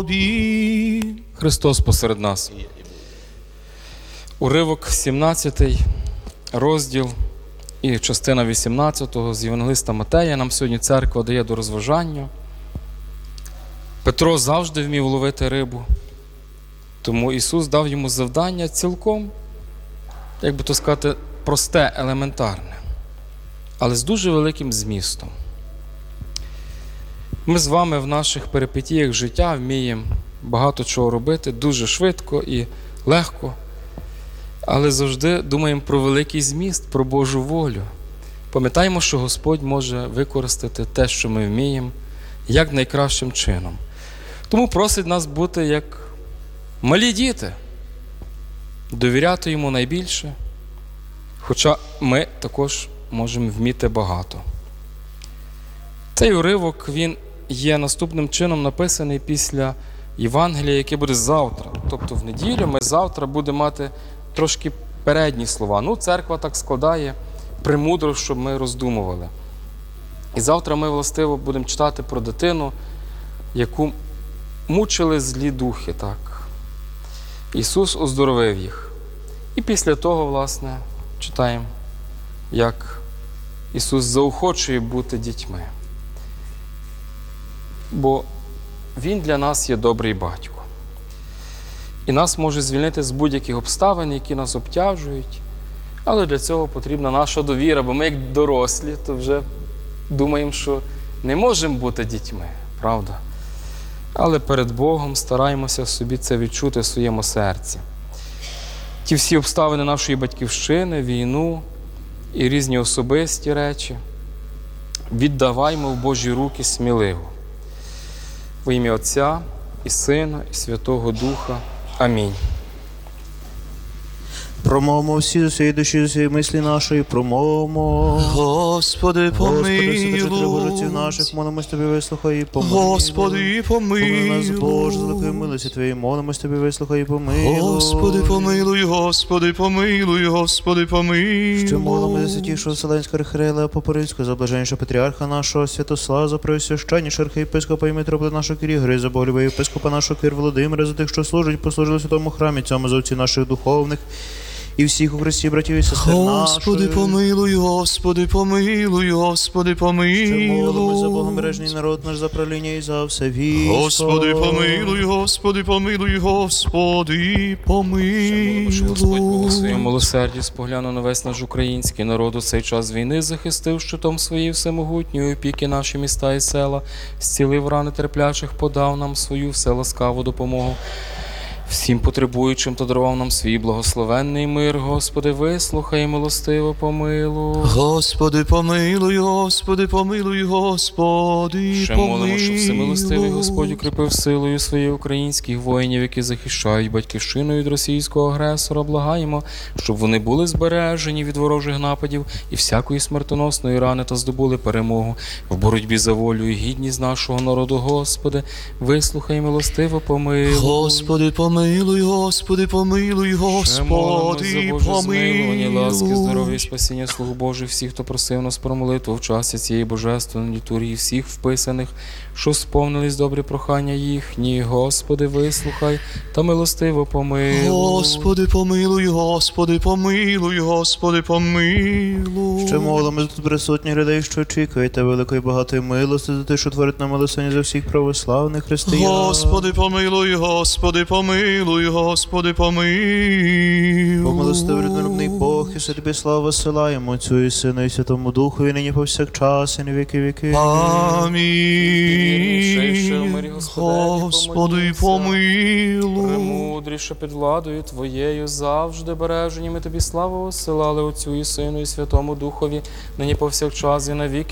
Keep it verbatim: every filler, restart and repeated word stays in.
Тобі. Христос посеред нас. Уривок сімнадцятий розділ і частина вісімнадцятого з Євангелиста Матея нам сьогодні церква дає до розважання. Петро завжди вмів ловити рибу, тому Ісус дав йому завдання цілком, як би то сказати, просте, елементарне, але з дуже великим змістом. Ми з вами в наших перипетіях життя вміємо багато чого робити, дуже швидко і легко, але завжди думаємо про великий зміст, про Божу волю. Пам'ятаємо, що Господь може використати те, що ми вміємо, як найкращим чином. Тому просить нас бути як малі діти, довіряти Йому найбільше, хоча ми також можемо вміти багато. Цей уривок, він є наступним чином написаний після Євангелія, яке буде завтра. Тобто в неділю ми завтра будемо мати трошки передні слова. Ну, церква так складає премудро, щоб ми роздумували. І завтра ми, властиво, будемо читати про дитину, яку мучили злі духи, так. Ісус оздоровив їх. І після того, власне, читаємо, як Ісус заохочує бути дітьми. Бо Він для нас є добрий батько. І нас може звільнити з будь-яких обставин, які нас обтяжують. Але для цього потрібна наша довіра, бо ми, як дорослі, то вже думаємо, що не можемо бути дітьми, правда? Але перед Богом стараємося собі це відчути в своєму серці. Ті всі обставини нашої батьківщини, війну і різні особисті речі віддаваймо в Божі руки сміливо. Во ім'я Отця і Сина, і Святого Духа. Амінь. Промовмо всі з усієї душі, з усієї мислі нашої, промовмо. Господи, помилуй. Господи, воротів наших, молимось Тобі, вислухай і помилуй. Господи, помилуй. Помилуй нас, Боже, з великої милості Твоєї, молимось Тобі, вислухай і помилуй. Господи, помилуй, Господи, помилуй, Господи, помилуй. Ще молимо за святішого Вселенського архиєрея Попоримського, за блаженнішого патріарха нашого Святослава, за преосвященнішого архієпископа і митрополита нашого Кир Ігоря, за боголюбивого єпископа нашого Кир Володимира, за тих, що служать, послужили в святому храмі цьому, за отців наших духовних, і всіх у Христі, братів і сестер наших. Господи, помилуй, Господи, помилуй, Господи, помилуй. Ще молимось за богомережний народ наш, за правління і за все військо. Господи, помилуй, Господи, помилуй, Господи, помилуй. Що Господь Бог у своєму милосерді споглянув на весь наш український народ у цей час війни, захистив щитом своєї всемогутньої опіки наші міста і села, зцілив рани терплячих, подав нам свою вселаскаву допомогу. Всім потребуючим та дарував нам свій благословенний мир. Господи, вислухай, милостиво помилуй. Господи, помилуй, Господи, помилуй, Господи, Ще молимо, щоб всемилостивий Господь укріпив силою своїх українських воїнів, які захищають батьківщину від російського агресора. Благаємо, щоб вони були збережені від ворожих нападів і всякої смертоносної рани та здобули перемогу в боротьбі за волю і гідність нашого народу. Господи, вислухай, милостиво помилуй. Господи, помилуй. Помилуй, Господи, помилуй, Господи, помилуй. Ласки, здоров'я і спасіння слуг Божих, всіх, хто просив нас про молитву в часі цієї божественної літургії, всіх вписаних, що сповнились добрі прохання їхні. Господи, вислухай та милостиво помилуй. Господи, помилуй, Господи, помилуй, Господи, помилуй. Ще молимо за тут присутніх людей, що очікуєте великої багатої милості, за те, що творить нам милосердя за всіх православних християн. Господи, помилуй, Господи, помилуй, Господи, помилуй. Помилостивий людинолюбний Бог, і все Тобі славу посилаємо, Отцю і Сину і Святому Духу, і нині повсякчас, і на віки віки. Амінь. Господи, помилуй. Премудріше під владою Твоєю завжди бережені. Ми Тобі славу осилали Отцю і Сину і Святому Духові, нині повсякчас і на віки